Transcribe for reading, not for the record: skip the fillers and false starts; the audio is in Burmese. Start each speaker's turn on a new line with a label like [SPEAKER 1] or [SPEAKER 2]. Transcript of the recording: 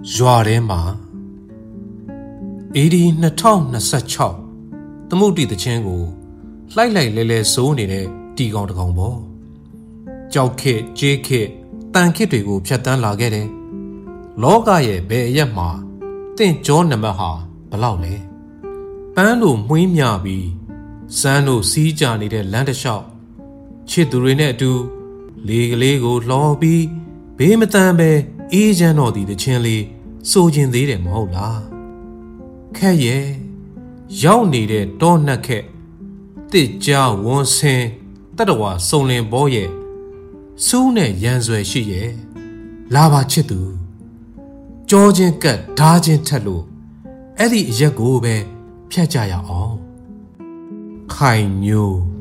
[SPEAKER 1] ရွာထဲမှာAD 2026သမုဒ္ဒိတခြင်းကိုလှိုက်လိုက်လဲလဲစိုးနေတဲ့တီကောင်တကောင်ပေါ့ကြောက်ခစ်ကြေးခစ်တန်ခစ်တွေကိုဖြတ်တန်းလာခဲ့တယ်လောကရဲ့ဘယ်အရက်မှာတင့်ကြောနံပါတ်ဟာဘလောက်လဲပန်းတို့မှွေးမြပြီးစမ်းတို့စီးကြနေတဲ့လမ်းတစ်လျှောက်ချစ်သူတွေနဲ့အတူလေကလေးကိုလှော်ပြီးဘေးမတန်ပဲအေးချမ်းတော်သည်တခြင်းလေးစိုးကျင်သေးတယ်မဟုတ်လားခက်ရဲ့ရောက်နေတဲ့တောနှက်ခက်တစ်ကြားဝန်းစင်တတဝါစုံလင်ဘောရဲ့စူးနဲ့ရန်ဆွဲရှိရဲ့လာပါချစ်သူကြောချင်းကတ်ဓာချင်းထက်လို့အဲ့ဒီအရက်ကိုပဲဖြတ်ကြရအောင်ခိုင်မျိုး